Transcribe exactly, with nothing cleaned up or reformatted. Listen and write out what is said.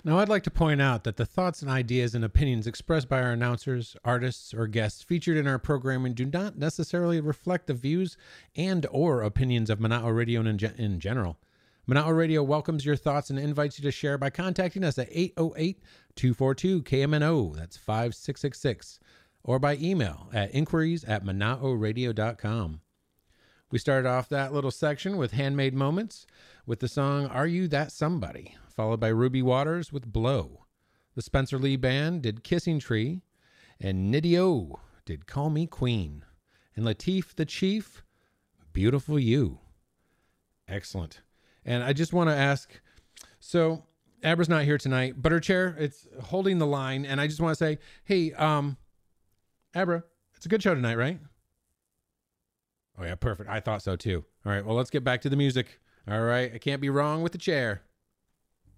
Now, I'd like to point out that the thoughts and ideas and opinions expressed by our announcers, artists, or guests featured in our programming do not necessarily reflect the views and or opinions of Mana'o Radio in, ge- in general. Mana'o Radio welcomes your thoughts and invites you to share by contacting us at eight oh eight, two four two, K M N O, that's five six six six, or by email at inquiries at manao radio dot com. We started off that little section with Handmade Moments with the song Are You That Somebody, followed by Ruby Waters with Blow. The Spencer Lee Band did Kissing Tree, and Niddy-O did Call Me Queen, and Lateef the Chief, Beautiful You. Excellent. And I just want to ask, so Abra's not here tonight, but her chair, it's holding the line, and I just want to say, hey, um, Abra, it's a good show tonight, right? Oh, yeah, perfect. I thought so, too. All right, well, let's get back to the music. All right, I can't be wrong with the chair.